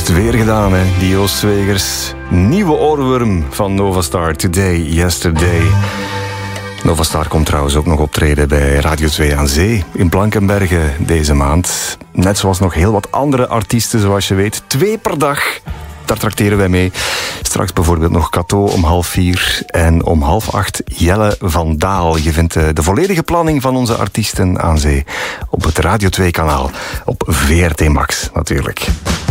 het weer gedaan, hè? Die Joost Zwegers. Nieuwe oorworm van Novastar. Today, Yesterday. Novastar komt trouwens ook nog optreden bij Radio 2 aan Zee in Blankenberge deze maand. Net zoals nog heel wat andere artiesten, zoals je weet. 2 per dag. Daar trakteren wij mee. Straks bijvoorbeeld nog Cato om 7:30 en om 7:30 Jelle van Daal. Je vindt de volledige planning van onze artiesten aan zee op het Radio 2-kanaal. Op VRT Max natuurlijk.